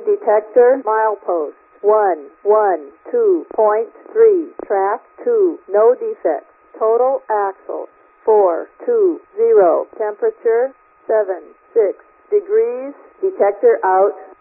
detector, milepost 112.3, track 2, no defects. Total axle 420, temperature 76 degrees, detector out.